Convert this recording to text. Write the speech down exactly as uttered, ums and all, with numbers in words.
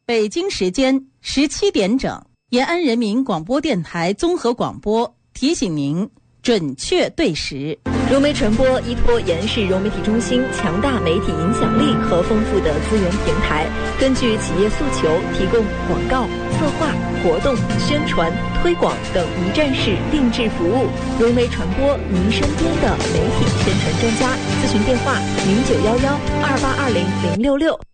北京时间十七点整，延安人民广播电台综合广播提醒您准确对时。 融媒传播依托延安市融媒体中心强大媒体影响力和丰富的资源平台，根据企业诉求提供广告、策划、活动、宣传、推广等一站式定制服务。融媒传播，您身边的媒体宣传专家。咨询电话：零九幺幺二八二零零六六。